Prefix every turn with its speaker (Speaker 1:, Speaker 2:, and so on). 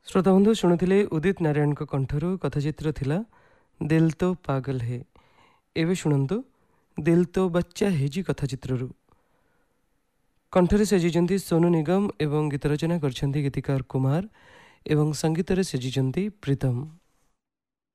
Speaker 1: श्रोताबंधु शुणुले उदित नारायण कंठरू कथाचित्र थिला दिल तो पागल है। एवं शुणु दिल तो बच्चा है कथाचित्रु कंठरे सजीचंती सोनू निगम एवं गीत रचना करछंती गीतिकार कुमार एवं संगीत रे सजीचंती प्रीतम।